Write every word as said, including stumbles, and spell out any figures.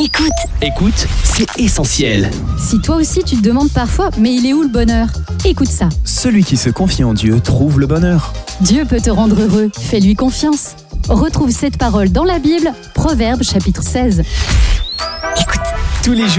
Écoute. Écoute, c'est essentiel. Si toi aussi tu te demandes parfois, mais il est où le bonheur ? Écoute ça. Celui qui se confie en Dieu trouve le bonheur. Dieu peut te rendre heureux, fais-lui confiance. Retrouve cette parole dans la Bible, Proverbes chapitre seize. Écoute. Tous les jours.